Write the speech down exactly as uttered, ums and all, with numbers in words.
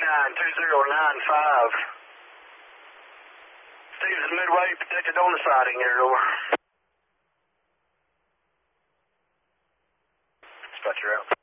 nine two zero nine five. Stevenson Midway, protected on the siding here, over. Dispatcher out.